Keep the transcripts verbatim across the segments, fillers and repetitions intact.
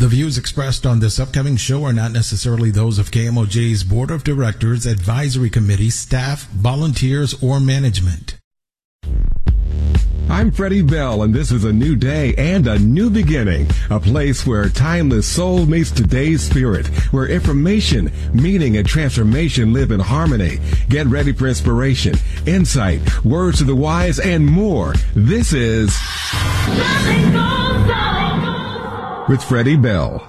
The views expressed on this upcoming show are not necessarily those of K M O J's Board of Directors, Advisory Committee, staff, volunteers, or management. I'm Freddie Bell, and this is a new day and a new beginning, a place where timeless soul meets today's spirit, where information, meaning, and transformation live in harmony. Get ready for inspiration, insight, words to the wise, and more. This is with Freddie Bell.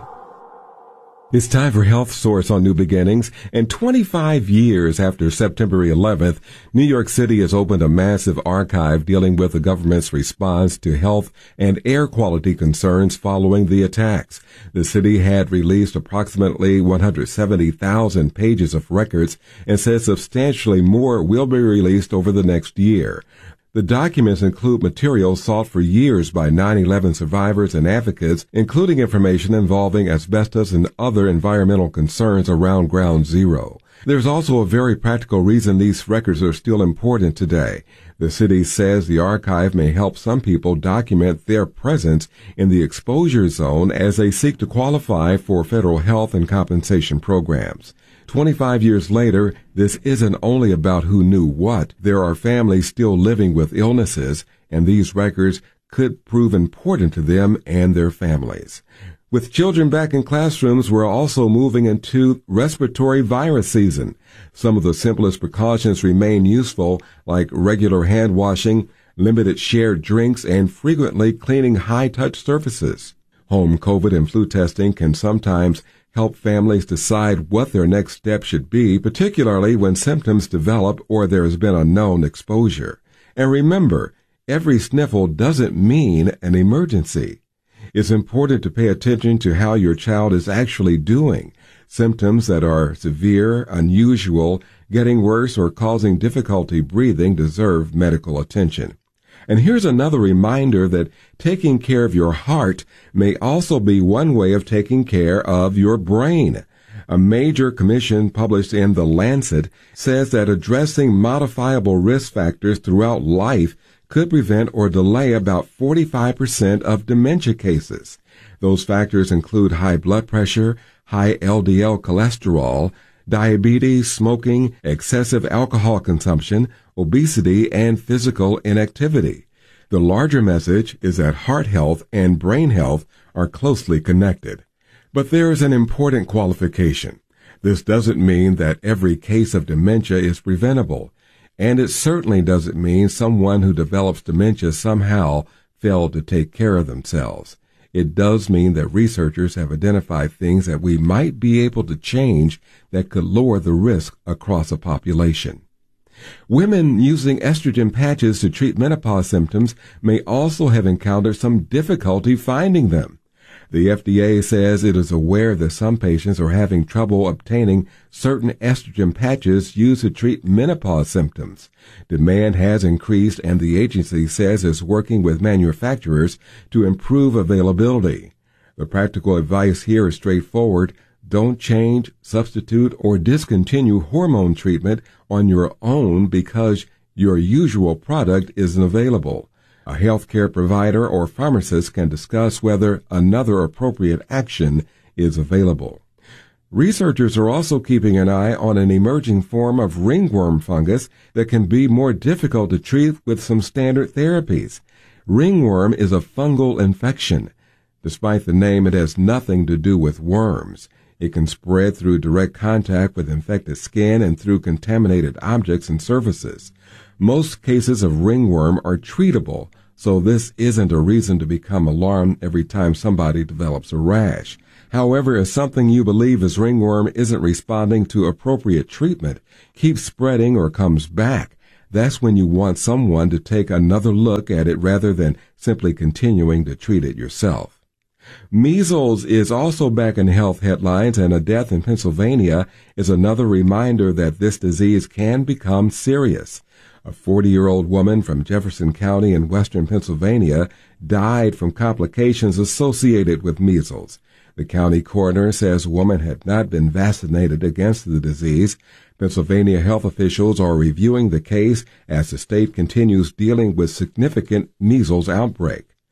It's time for Health Source on New Beginnings, and twenty-five years after September eleventh, New York City has opened a massive archive dealing with the government's response to health and air quality concerns following the attacks. The city had released approximately one hundred seventy thousand pages of records and says substantially more will be released over the next year. The documents include material sought for years by nine eleven survivors and advocates, including information involving asbestos and other environmental concerns around Ground Zero. There's also a very practical reason these records are still important today. The city says the archive may help some people document their presence in the exposure zone as they seek to qualify for federal health and compensation programs. twenty-five years later, this isn't only about who knew what. There are families still living with illnesses, and these records could prove important to them and their families. With children back in classrooms, we're also moving into respiratory virus season. Some of the simplest precautions remain useful, like regular hand washing, limited shared drinks, and frequently cleaning high-touch surfaces. Home COVID and flu testing can sometimes help families decide what their next step should be, particularly when symptoms develop or there has been a known exposure. And remember, every sniffle doesn't mean an emergency. It's important to pay attention to how your child is actually doing. Symptoms that are severe, unusual, getting worse, or causing difficulty breathing deserve medical attention. And here's another reminder that taking care of your heart may also be one way of taking care of your brain. A major commission published in The Lancet says that addressing modifiable risk factors throughout life could prevent or delay about forty-five percent of dementia cases. Those factors include high blood pressure, high L D L cholesterol, diabetes, smoking, excessive alcohol consumption, obesity, and physical inactivity. The larger message is that heart health and brain health are closely connected. But there is an important qualification. This doesn't mean that every case of dementia is preventable, and it certainly doesn't mean someone who develops dementia somehow failed to take care of themselves. It does mean that researchers have identified things that we might be able to change that could lower the risk across a population. Women using estrogen patches to treat menopause symptoms may also have encountered some difficulty finding them. The F D A says it is aware that some patients are having trouble obtaining certain estrogen patches used to treat menopause symptoms. Demand has increased, and the agency says it's working with manufacturers to improve availability. The practical advice here is straightforward. Don't change, substitute, or discontinue hormone treatment on your own because your usual product isn't available. A healthcare provider or pharmacist can discuss whether another appropriate action is available. Researchers are also keeping an eye on an emerging form of ringworm fungus that can be more difficult to treat with some standard therapies. Ringworm is a fungal infection. Despite the name, it has nothing to do with worms. It can spread through direct contact with infected skin and through contaminated objects and surfaces. Most cases of ringworm are treatable, so this isn't a reason to become alarmed every time somebody develops a rash. However, if something you believe is ringworm isn't responding to appropriate treatment, keeps spreading, or comes back, that's when you want someone to take another look at it rather than simply continuing to treat it yourself. Measles is also back in health headlines, and a death in Pennsylvania is another reminder that this disease can become serious. A forty-year-old woman from Jefferson County in western Pennsylvania died from complications associated with measles. The county coroner says the woman had not been vaccinated against the disease. Pennsylvania health officials are reviewing the case as the state continues dealing with significant measles outbreak.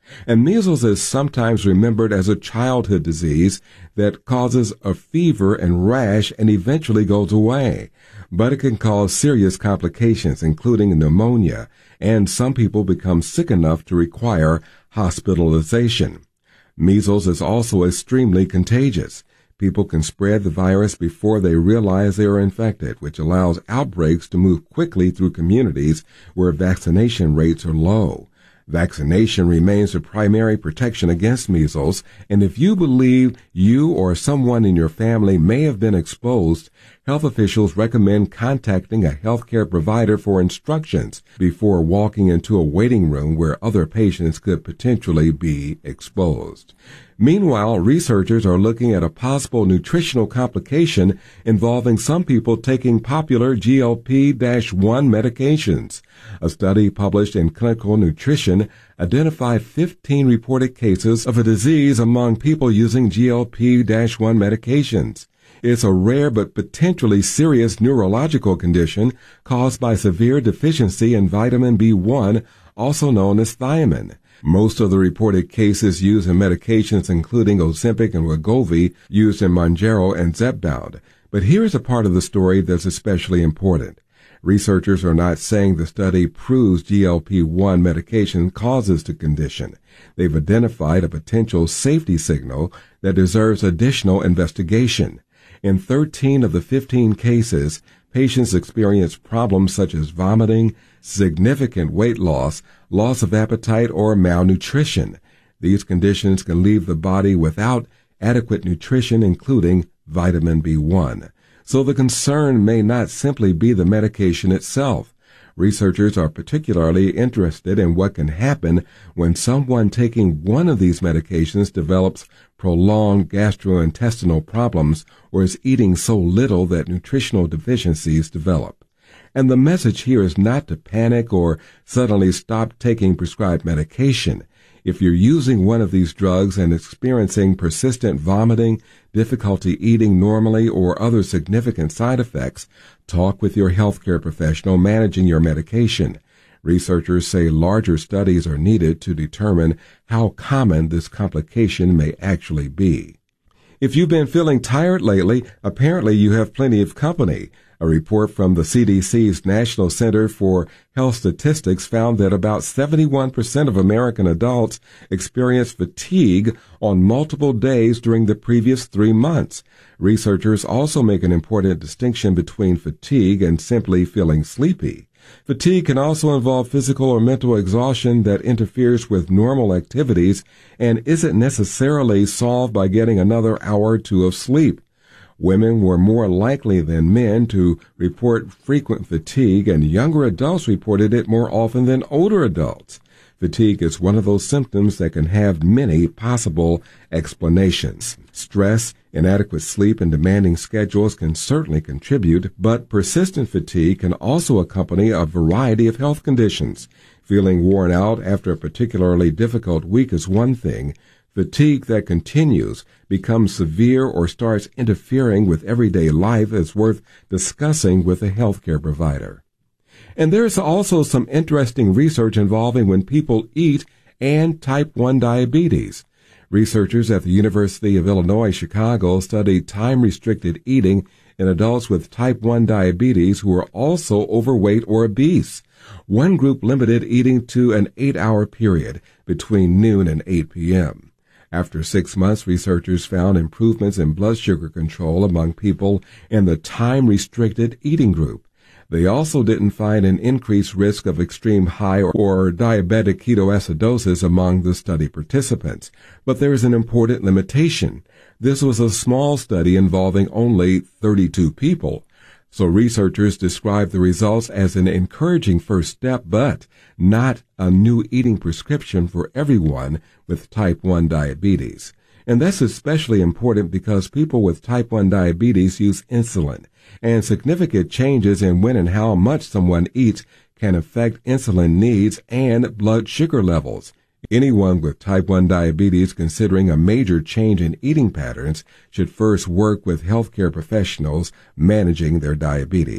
And measles is sometimes remembered as a childhood disease that causes a fever and rash and eventually goes away. But it can cause serious complications, including pneumonia, and some people become sick enough to require hospitalization. Measles is also extremely contagious. People can spread the virus before they realize they are infected, which allows outbreaks to move quickly through communities where vaccination rates are low. Vaccination remains the primary protection against measles, and if you believe you or someone in your family may have been exposed, health officials recommend contacting a healthcare provider for instructions before walking into a waiting room where other patients could potentially be exposed. Meanwhile, researchers are looking at a possible nutritional complication involving some people taking popular G L P one medications. A study published in Clinical Nutrition identified fifteen reported cases of a disease among people using G L P one medications. It's a rare but potentially serious neurological condition caused by severe deficiency in vitamin B one, also known as thiamine. Most of the reported cases used in medications including Ozempic and Wegovy used in Mounjaro and Zepbound. But here's a part of the story that's especially important. Researchers are not saying the study proves G L P one medication causes the condition. They've identified a potential safety signal that deserves additional investigation. In thirteen of the fifteen cases, patients experienced problems such as vomiting, significant weight loss, loss of appetite, or malnutrition. These conditions can leave the body without adequate nutrition, including vitamin B one. So the concern may not simply be the medication itself. Researchers are particularly interested in what can happen when someone taking one of these medications develops prolonged gastrointestinal problems or is eating so little that nutritional deficiencies develop. And the message here is not to panic or suddenly stop taking prescribed medication. If you're using one of these drugs and experiencing persistent vomiting, difficulty eating normally, or other significant side effects, talk with your healthcare professional managing your medication. Researchers say larger studies are needed to determine how common this complication may actually be. If you've been feeling tired lately, apparently you have plenty of company. A report from the C D C's National Center for Health Statistics found that about seventy-one percent of American adults experienced fatigue on multiple days during the previous three months. Researchers also make an important distinction between fatigue and simply feeling sleepy. Fatigue can also involve physical or mental exhaustion that interferes with normal activities and isn't necessarily solved by getting another hour or two of sleep. Women were more likely than men to report frequent fatigue, and younger adults reported it more often than older adults. Fatigue is one of those symptoms that can have many possible explanations. Stress, inadequate sleep, and demanding schedules can certainly contribute, but persistent fatigue can also accompany a variety of health conditions. Feeling worn out after a particularly difficult week is one thing. Fatigue that continues, becomes severe, or starts interfering with everyday life is worth discussing with a healthcare provider. And there's also some interesting research involving when people eat and type one diabetes. Researchers at the University of Illinois Chicago studied time-restricted eating in adults with type one diabetes who were also overweight or obese. One group limited eating to an eight-hour period between noon and eight p.m. After six months, researchers found improvements in blood sugar control among people in the time-restricted eating group. They also didn't find an increased risk of extreme high or diabetic ketoacidosis among the study participants. But there is an important limitation. This was a small study involving only thirty-two people. So researchers described the results as an encouraging first step, but not a new eating prescription for everyone with type one diabetes. And that's especially important because people with type one diabetes use insulin, and significant changes in when and how much someone eats can affect insulin needs and blood sugar levels. Anyone with type one diabetes considering a major change in eating patterns should first work with healthcare professionals managing their diabetes.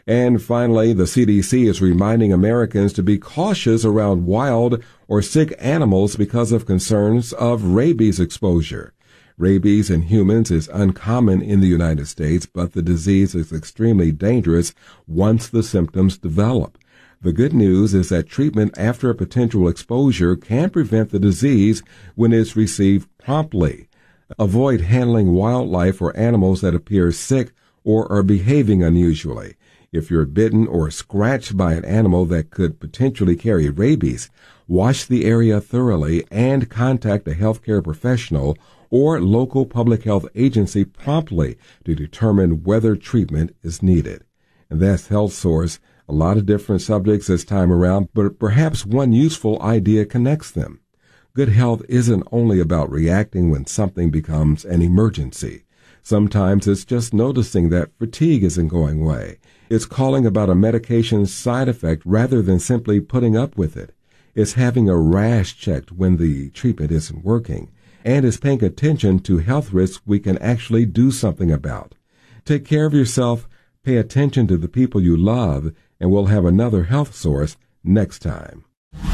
And finally, the C D C is reminding Americans to be cautious around wild or sick animals because of concerns of rabies exposure. Rabies in humans is uncommon in the United States, but the disease is extremely dangerous once the symptoms develop. The good news is that treatment after a potential exposure can prevent the disease when it's received promptly. Avoid handling wildlife or animals that appear sick or are behaving unusually. If you're bitten or scratched by an animal that could potentially carry rabies, wash the area thoroughly and contact a healthcare professional or local public health agency promptly to determine whether treatment is needed. And that's Health Source. A lot of different subjects this time around, but perhaps one useful idea connects them. Good health isn't only about reacting when something becomes an emergency. Sometimes it's just noticing that fatigue isn't going away. It's calling about a medication's side effect rather than simply putting up with it. It's having a rash checked when the treatment isn't working. And is paying attention to health risks we can actually do something about. Take care of yourself, pay attention to the people you love, and we'll have another Health Source next time.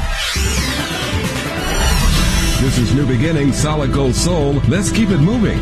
This is New Beginnings, Solid Gold Soul. Let's keep it moving.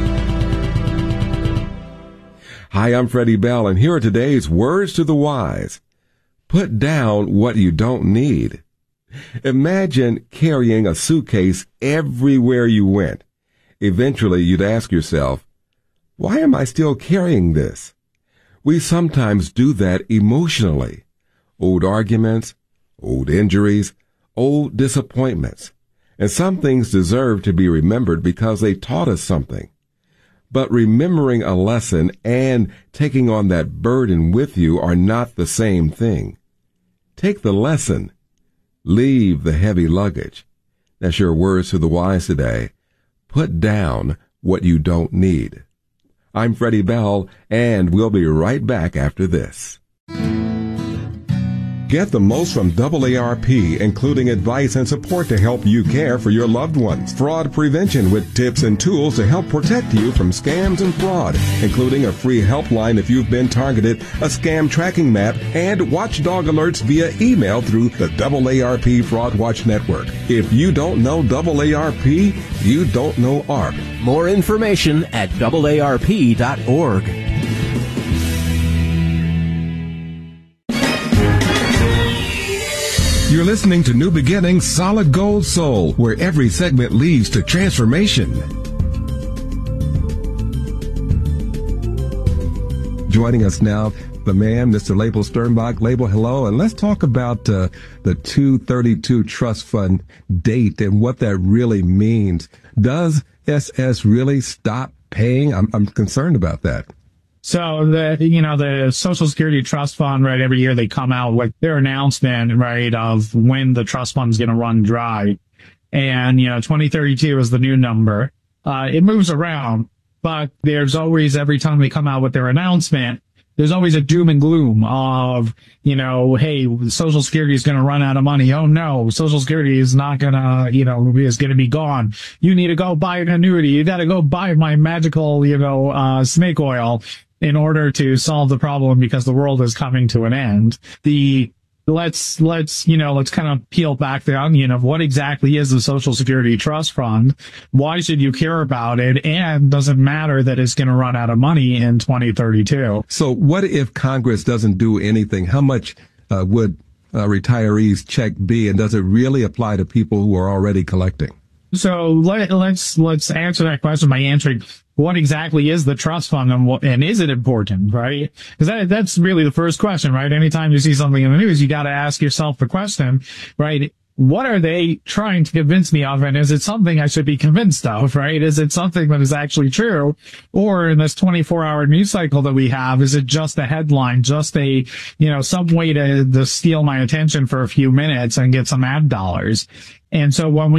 Hi, I'm Freddie Bell, and here are today's words to the wise. Put down what you don't need. Imagine carrying a suitcase everywhere you went. Eventually, you'd ask yourself, why am I still carrying this? We sometimes do that emotionally. Old arguments, old injuries, old disappointments. And some things deserve to be remembered because they taught us something. But remembering a lesson and taking on that burden with you are not the same thing. Take the lesson. Leave the heavy luggage. That's your words to the wise today. Put down what you don't need. I'm Freddie Bell, and we'll be right back after this. Get the most from double A R P, including advice and support to help you care for your loved ones. Fraud prevention with tips and tools to help protect you from scams and fraud, including a free helpline if you've been targeted, a scam tracking map, and watchdog alerts via email through the double A R P Fraud Watch Network. If you don't know double A R P, you don't know A R P. More information at double A R P dot org. You're listening to New Beginnings, Solid Gold Soul, where every segment leads to transformation. Joining us now, the man, Mister Label Sternbach. Label, hello, and let's talk about uh, the two thirty-two Trust Fund date and what that really means. Does S S really stop paying? I'm, I'm concerned about that. So the, you know, the Social Security Trust Fund, right, every year they come out with their announcement, right, of when the trust fund's going to run dry. And, you know, twenty thirty-two is the new number. Uh, it moves around, but there's always, every time they come out with their announcement, there's always a doom and gloom of, you know, hey, Social Security is going to run out of money. Oh no, Social Security is not going to, you know, is going to be gone. You need to go buy an annuity. You got to go buy my magical, you know, uh, snake oil in order to solve the problem because the world is coming to an end. The Let's, let's, you know, let's kind of peel back the onion of what exactly is the Social Security Trust Fund? Why should you care about it? And does it matter that it's going to run out of money in twenty thirty-two? So what if Congress doesn't do anything? How much uh, would uh, retirees' check be? And does it really apply to people who are already collecting? So let, let's, let's answer that question by answering what exactly is the trust fund and what, and is it important, right? Because that, that's really the first question, right? Anytime you see something in the news, you got to ask yourself the question, right? What are they trying to convince me of? And is it something I should be convinced of, right? Is it something that is actually true? Or in this twenty-four hour news cycle that we have, is it just a headline, just a, you know, some way to, to steal my attention for a few minutes and get some ad dollars? And so when we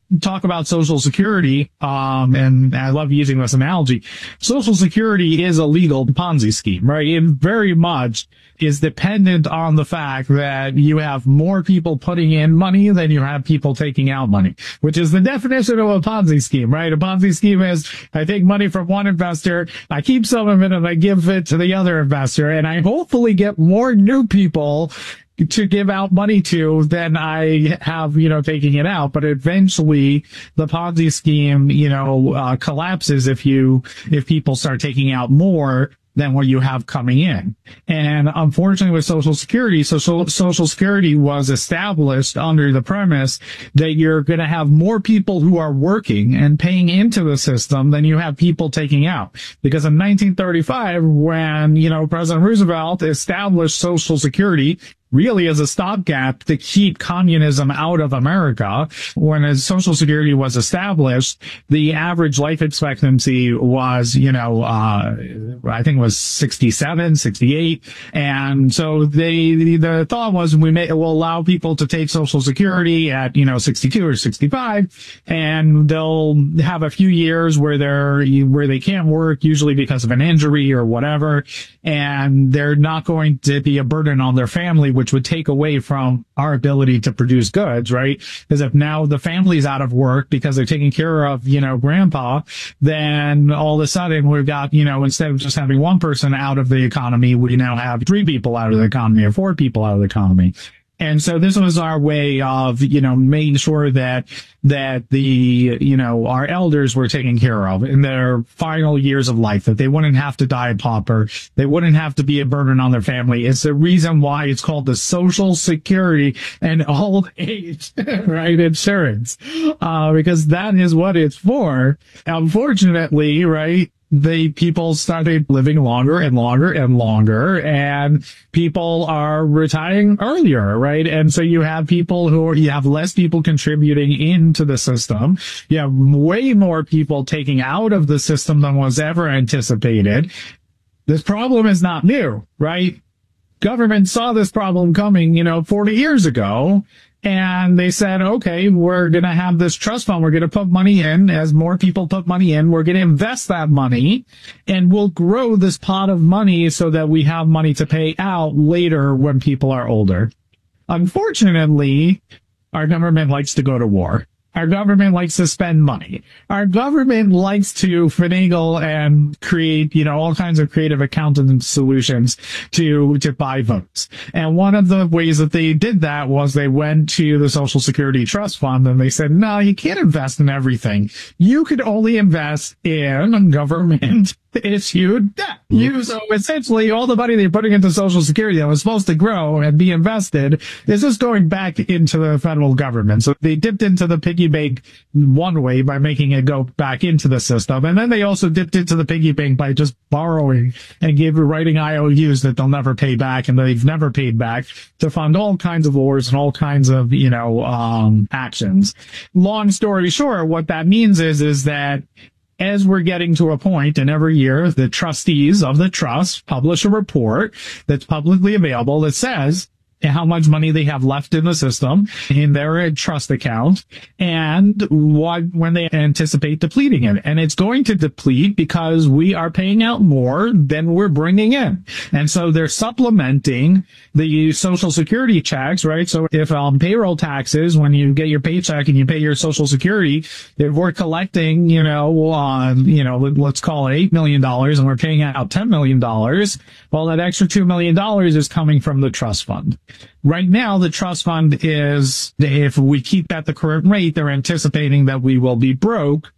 talk about Social Security, um, and I love using this analogy. Social Security is a legal Ponzi scheme, right? It very much is dependent on the fact that you have more people putting in money than you have people taking out money, which is the definition of a Ponzi scheme, right? A Ponzi scheme is I take money from one investor, I keep some of it, and I give it to the other investor, and I hopefully get more new people to give out money to than I have, you know, taking it out. But eventually the Ponzi scheme, you know, uh, collapses if you, if people start taking out more than what you have coming in. And unfortunately with Social Security, so Social Security was established under the premise that you're going to have more people who are working and paying into the system than you have people taking out. Because in nineteen thirty-five, when, you know, President Roosevelt established Social Security, really as a stopgap to keep communism out of America. When Social Security was established, the average life expectancy was, you know, uh, I think it was sixty-seven, sixty-eight. And so they, the thought was we may, will allow people to take Social Security at, you know, sixty-two or sixty-five, and they'll have a few years where they're, where they can't work, usually because of an injury or whatever, and they're not going to be a burden on their family, which would take away from our ability to produce goods, right? Because if now the family's out of work because they're taking care of, you know, grandpa, then all of a sudden we've got, you know, instead of just having one person out of the economy, we now have three people out of the economy or four people out of the economy. And so this was our way of, you know, making sure that, that the, you know, our elders were taken care of in their final years of life, that they wouldn't have to die a pauper. They wouldn't have to be a burden on their family. It's the reason why it's called the Social Security and Old Age, right, insurance, uh, because that is what it's for. Unfortunately, right, the people started living longer and longer and longer, and people are retiring earlier, right? And so you have people who are, you have less people contributing into the system. You have way more people taking out of the system than was ever anticipated. This problem is not new, right? Government saw this problem coming, you know, forty years ago. And they said, okay, we're going to have this trust fund. We're going to put money in. As more people put money in, we're going to invest that money, and we'll grow this pot of money so that we have money to pay out later when people are older. Unfortunately, our government likes to go to war. Our government likes to spend money. Our government likes to finagle and create, you know, all kinds of creative accounting solutions to, to buy votes. And one of the ways that they did that was they went to the Social Security Trust Fund and they said, no, you can't invest in everything. You could only invest in government issued debt. You, so essentially all the money they're putting into Social Security that was supposed to grow and be invested is just going back into the federal government. So they dipped into the piggy bank one way by making it go back into the system. And then they also dipped into the piggy bank by just borrowing and gave writing I O Us that they'll never pay back and they've never paid back to fund all kinds of wars and all kinds of, you know, um, actions. Long story short, what that means is, is that as we're getting to a point, and every year the trustees of the trust publish a report that's publicly available that says how much money they have left in the system in their trust account and what, when they anticipate depleting it. And it's going to deplete because we are paying out more than we're bringing in. And so they're supplementing the Social Security checks, right? So if um, payroll taxes, when you get your paycheck and you pay your Social Security, if we're collecting, you know, uh, you know, let's call it eight million dollars and we're paying out ten million dollars, well, that extra two million dollars is coming from the trust fund. Right now, the trust fund is, if we keep at the current rate, they're anticipating that we will be broke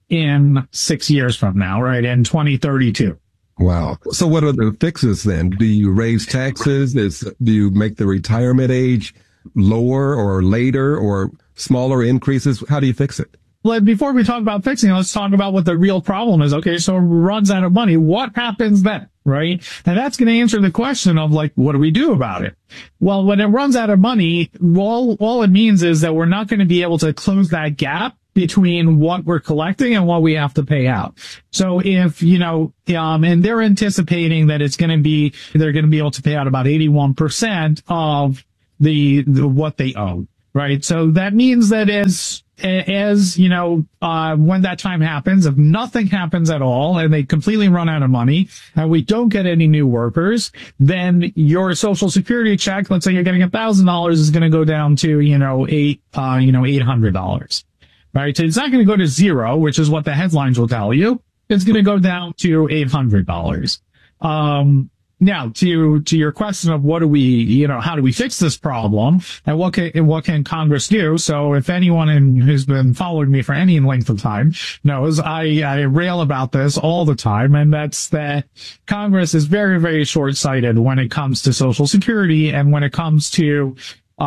in six years from now, right, in twenty thirty-two. Wow. So what are the fixes then? Do you raise taxes? Is, do you make the retirement age lower or later or smaller increases? How do you fix it? Well, before we talk about fixing, let's talk about what the real problem is. Okay, so it runs out of money. What happens then, right? And that's going to answer the question of, like, what do we do about it? Well, when it runs out of money, all, all it means is that we're not going to be able to close that gap between what we're collecting and what we have to pay out. So if, you know, um, and they're anticipating that it's going to be, they're going to be able to pay out about eighty-one percent of the, the what they owe. right? So that means that as, as, you know, uh, when that time happens, if nothing happens at all and they completely run out of money and we don't get any new workers, then your Social Security check, let's say you're getting a thousand dollars, is going to go down to, you know, eight, uh, you know, eight hundred dollars, right? So it's not going to go to zero, which is what the headlines will tell you. It's going to go down to eight hundred dollars. Um, Now, to to your question of what do we, you know, how do we fix this problem, and what can and what can Congress do? So, if anyone in, who's been following me for any length of time knows, I I rail about this all the time, and that's that Congress is very very short-sighted when it comes to Social Security and when it comes to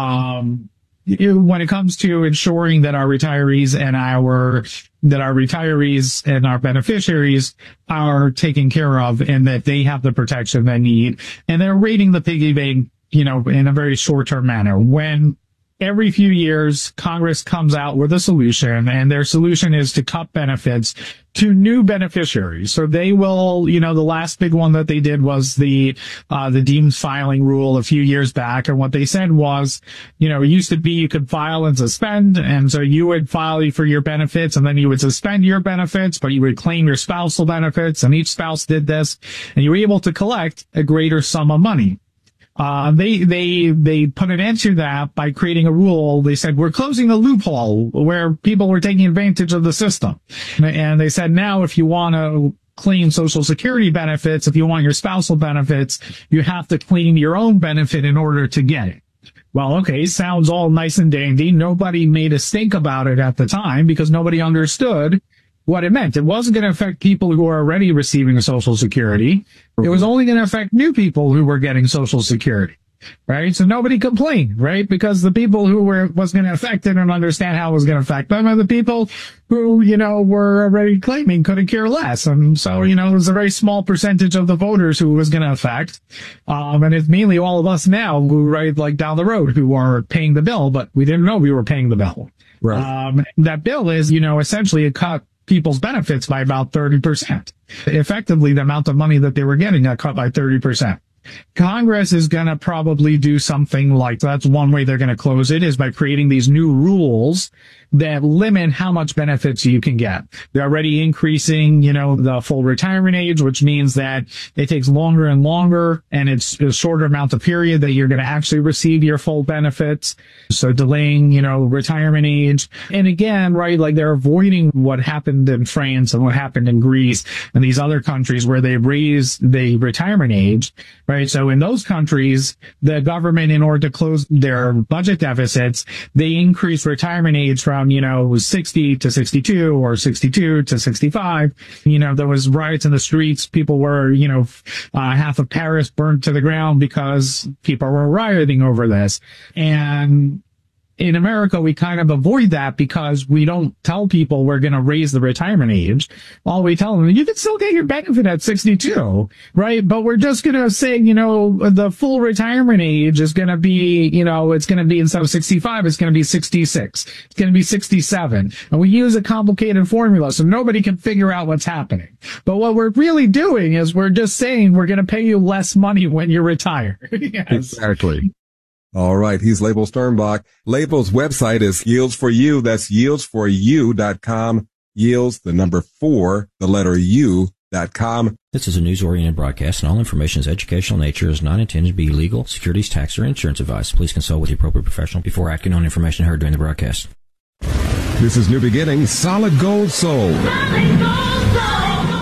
um when it comes to ensuring that our retirees and our that our retirees and our beneficiaries are taken care of and that they have the protection they need. And they're raiding the piggy bank, you know, in a very short-term manner. When every few years Congress comes out with a solution, and their solution is to cut benefits to new beneficiaries. So they will, you know, the last big one that they did was the, uh, the deemed filing rule a few years back. And what they said was, you know, it used to be you could file and suspend. And so you would file for your benefits and then you would suspend your benefits, but you would claim your spousal benefits. And each spouse did this, and you were able to collect a greater sum of money. Uh, they, they, they put an end to that by creating a rule. They said, we're closing the loophole where people were taking advantage of the system. And they said, now if you want to claim Social Security benefits, if you want your spousal benefits, you have to claim your own benefit in order to get it. Well, okay, sounds all nice and dandy. Nobody made a stink about it at the time because nobody understood what it meant. It wasn't going to affect people who are already receiving Social Security. It was only going to affect new people who were getting Social Security, right? So nobody complained, right? Because the people who were was going to affect it and understand how it was going to affect them are the people who, you know, were already claiming couldn't care less. And so, you know, it was a very small percentage of the voters who was going to affect. Um, and it's mainly all of us now who, right, like down the road, who are paying the bill, but we didn't know we were paying the bill. Right. Um, that bill is, you know, essentially a cut people's benefits by about thirty percent. Effectively, the amount of money that they were getting got cut by thirty percent. Congress is going to probably do something like, that's one way they're going to close it, is by creating these new rules that limit how much benefits you can get. They're already increasing, you know, the full retirement age, which means that it takes longer and longer, and it's a shorter amount of period that you're going to actually receive your full benefits. So delaying, you know, retirement age. And again, right, like they're avoiding what happened in France and what happened in Greece and these other countries where they raised the retirement age, right? So in those countries, the government, in order to close their budget deficits, they increased retirement age from, you know, sixty to sixty-two or sixty-two to sixty-five. You know, there was riots in the streets. People were, you know, uh, half of Paris burned to the ground because people were rioting over this. And in America, we kind of avoid that because we don't tell people we're going to raise the retirement age. All we tell them, you can still get your benefit at sixty-two, right? But we're just going to say, you know, the full retirement age is going to be, you know, it's going to be, instead of sixty-five, it's going to be sixty-six. It's going to be sixty-seven. And we use a complicated formula so nobody can figure out what's happening. But what we're really doing is we're just saying we're going to pay you less money when you retire. Yes. Exactly. All right. He's Label Sternbach. Label's website is Yields for You. That's yields for you dot com. Yields, the number four, the letter U dot com. This is a news-oriented broadcast, and all information is educational nature, is not intended to be legal, securities, tax, or insurance advice. Please consult with the appropriate professional before acting on information heard during the broadcast. This is New Beginnings, Solid Gold Soul. Solid Gold Soul.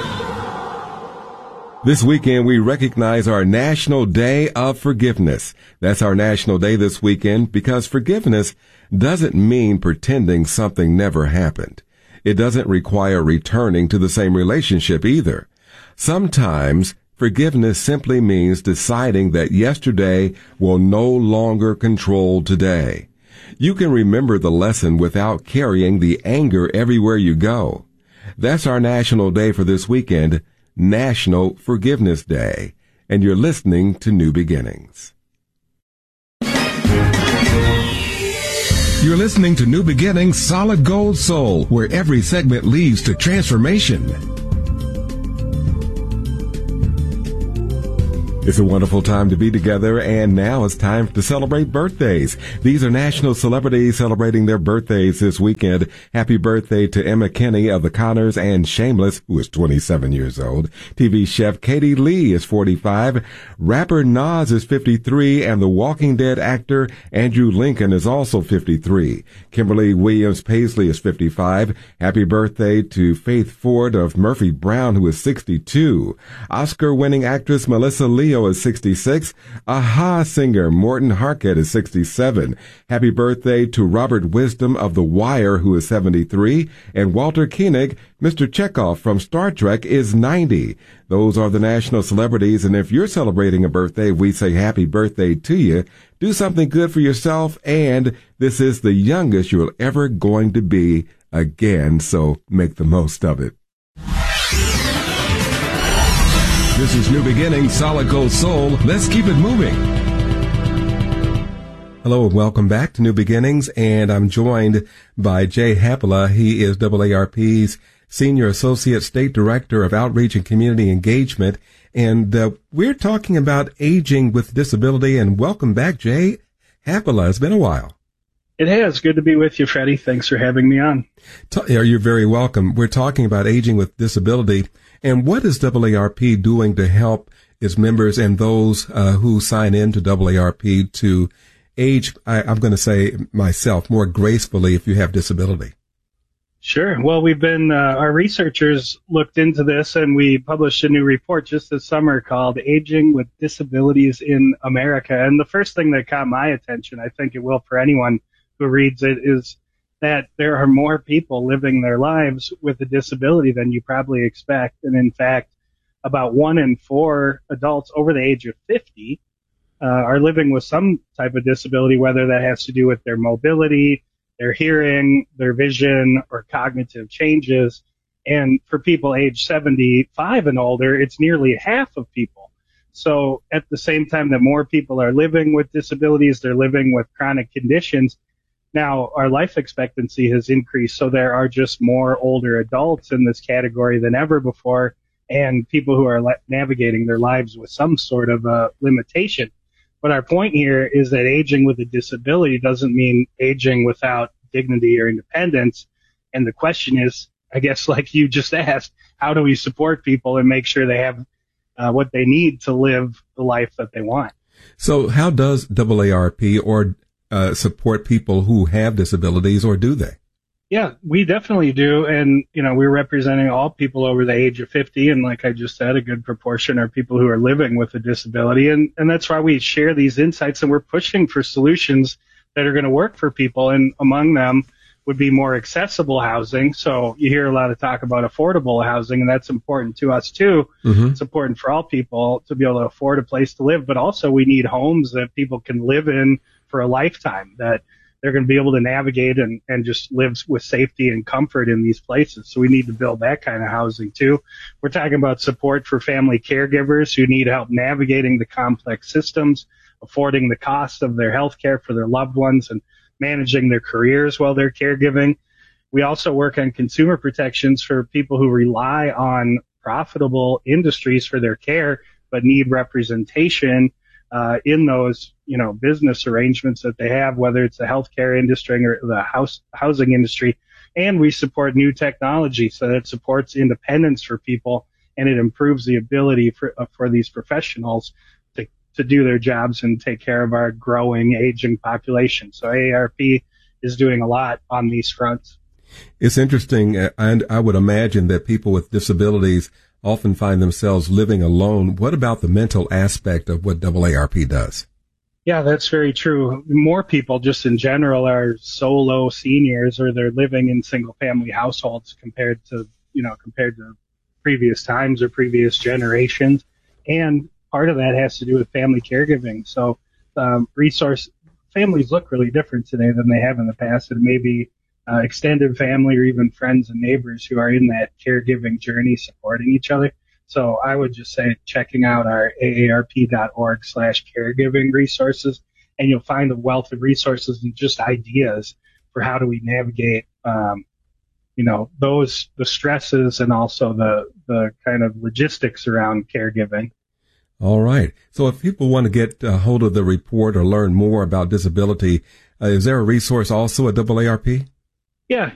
This weekend, we recognize our National Day of Forgiveness. That's our national day this weekend because forgiveness doesn't mean pretending something never happened. It doesn't require returning to the same relationship either. Sometimes forgiveness simply means deciding that yesterday will no longer control today. You can remember the lesson without carrying the anger everywhere you go. That's our national day for this weekend, National Forgiveness Day, and you're listening to New Beginnings. You're listening to New Beginnings, Solid Gold Soul, where every segment leads to transformation. It's a wonderful time to be together, and now it's time to celebrate birthdays. These are national celebrities celebrating their birthdays this weekend. Happy birthday to Emma Kinney of The Conners and Shameless, who is twenty-seven years old. T V chef Katie Lee is forty-five. Rapper Nas is fifty-three, and The Walking Dead actor Andrew Lincoln is also fifty-three. Kimberly Williams Paisley is fifty-five. Happy birthday to Faith Ford of Murphy Brown, who is sixty-two. Oscar-winning actress Melissa Leo is sixty-six. Aha singer Morton Harkett is sixty-seven. Happy birthday to Robert Wisdom of The Wire, who is seventy-three. And Walter Koenig, Mister Chekhov from Star Trek, is ninety. Those are the national celebrities, and if you're celebrating a birthday, we say happy birthday to you. Do something good for yourself, and this is the youngest you're ever going to be again, so make the most of it. This is New Beginnings, Solid Gold Soul. Let's keep it moving. Hello and welcome back to New Beginnings, and I'm joined by Jay Hapola. He is A A R P's Senior Associate State Director of Outreach and Community Engagement, and uh, we're talking about aging with disability. And welcome back, Jay Hapola. It's been a while. It has. Good to be with you, Freddie. Thanks for having me on. You're very welcome. We're talking about aging with disability. And what is A A R P doing to help its members and those uh, who sign in to A A R P to age, I, I'm going to say myself, more gracefully if you have disability? Sure. Well, we've been, uh, our researchers looked into this, and we published a new report just this summer called Aging with Disabilities in America. And the first thing that caught my attention, I think it will for anyone who reads it, is that there are more people living their lives with a disability than you probably expect. And in fact, about one in four adults over the age of fifty uh, are living with some type of disability, whether that has to do with their mobility, their hearing, their vision, or cognitive changes. And for people age seventy-five and older, it's nearly half of people. So at the same time that more people are living with disabilities, they're living with chronic conditions. Now, our life expectancy has increased, so there are just more older adults in this category than ever before, and people who are le- navigating their lives with some sort of a limitation. But our point here is that aging with a disability doesn't mean aging without dignity or independence. And the question is, I guess, like you just asked, how do we support people and make sure they have uh, what they need to live the life that they want? So how does A A R P or uh, support people who have disabilities, or do they? Yeah, we definitely do. And, you know, we're representing all people over the age of fifty. And like I just said, a good proportion are people who are living with a disability. And, and that's why we share these insights, and we're pushing for solutions that are going to work for people. And among them would be more accessible housing. So you hear a lot of talk about affordable housing, and that's important to us too. Mm-hmm. It's important for all people to be able to afford a place to live, but also we need homes that people can live in for a lifetime, that they're going to be able to navigate and, and just live with safety and comfort in these places. So we need to build that kind of housing too. We're talking about support for family caregivers who need help navigating the complex systems, affording the cost of their health care for their loved ones, and managing their careers while they're caregiving. We also work on consumer protections for people who rely on profitable industries for their care, but need representation uh, in those, you know, business arrangements that they have, whether it's the healthcare industry or the house housing industry. And we support new technology so that it supports independence for people, and it improves the ability for uh, for these professionals to to do their jobs and take care of our growing, aging population. So A A R P is doing a lot on these fronts. It's interesting, and I would imagine that people with disabilities often find themselves living alone. What about the mental aspect of what A A R P does? Yeah, that's very true. More people just in general are solo seniors, or they're living in single family households compared to, you know, compared to previous times or previous generations. And part of that has to do with family caregiving. So um, resource families look really different today than they have in the past. And maybe uh, extended family or even friends and neighbors who are in that caregiving journey supporting each other. So I would just say checking out our A A R P dot org slash caregiving resources, and you'll find a wealth of resources and just ideas for how do we navigate, um, you know, those, the stresses and also the, the kind of logistics around caregiving. All right. So if people want to get a hold of the report or learn more about disability, uh, is there a resource also at A A R P? Yeah,